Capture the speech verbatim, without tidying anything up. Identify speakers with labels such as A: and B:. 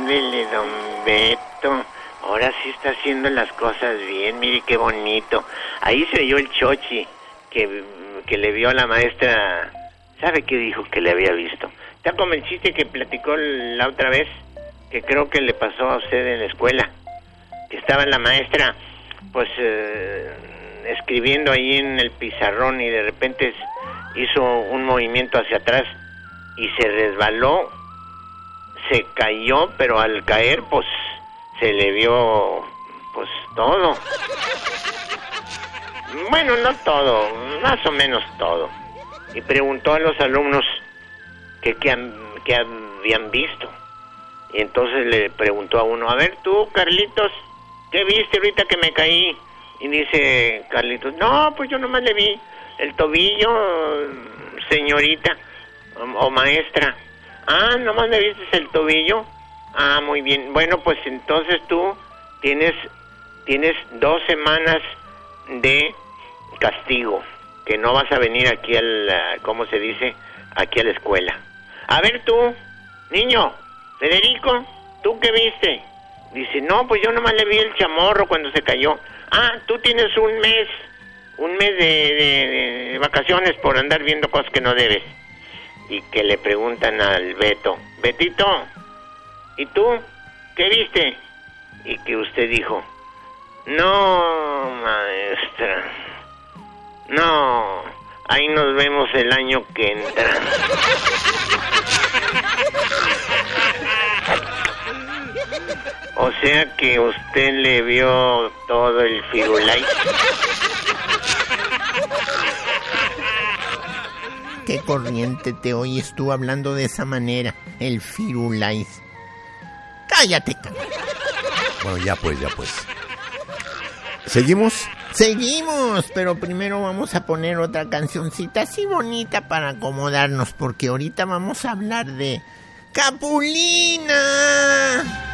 A: Ándele, don Beto. Ahora sí está haciendo las cosas bien. Mire qué bonito. Ahí se oyó el chochi que, que le vio a la maestra. ¿Sabe qué dijo que le había visto? ¿Está como el chiste que platicó la otra vez? Que creo que le pasó a usted en la escuela. Que estaba la maestra, pues, eh, escribiendo ahí en el pizarrón y de repente hizo un movimiento hacia atrás y se resbaló, se cayó, pero al caer, pues, se le vio, pues, todo. Bueno, no todo, más o menos todo. Y preguntó a los alumnos que qué habían visto. Y entonces le preguntó a uno, a ver tú, Carlitos, ¿qué viste ahorita que me caí? Y dice Carlitos, no, pues yo nomás le vi el tobillo, señorita o, o maestra. Ah, nomás le viste el tobillo. Ah, muy bien. Bueno, pues entonces tú tienes tienes dos semanas de castigo, que no vas a venir aquí al, ¿cómo se dice? Aquí a la escuela. A ver tú, niño, Federico, ¿tú qué viste? Dice, no, pues yo nomás le vi el chamorro cuando se cayó. Ah, tú tienes un mes, un mes de, de, de vacaciones por andar viendo cosas que no debes. Y que le preguntan al Beto, Betito, ¿y tú qué viste? Y que usted dijo, no, maestra, no, ahí nos vemos el año que entra. O sea que usted le vio todo el Firulais.
B: Qué corriente te oyes tú hablando de esa manera, el Firulais. Cállate, cállate.
C: Bueno, ya pues, ya pues. ¿Seguimos?
B: Seguimos, pero primero vamos a poner otra cancioncita así bonita para acomodarnos, porque ahorita vamos a hablar de Capulina.